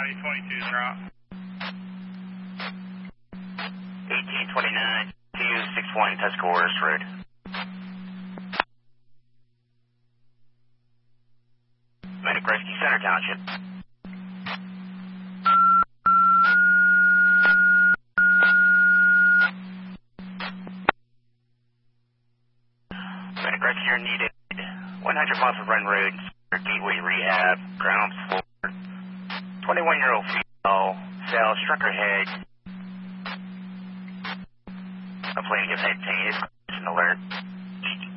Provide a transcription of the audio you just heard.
County 22 is route. 1829 261 Tuscarora Road. Medic Rescue Center Township. Medic Rescue needed 100 miles of Run Road, Gateway Rehab, ground floor. 21-year-old female fell, struck her head. A plane of head pain is an alert.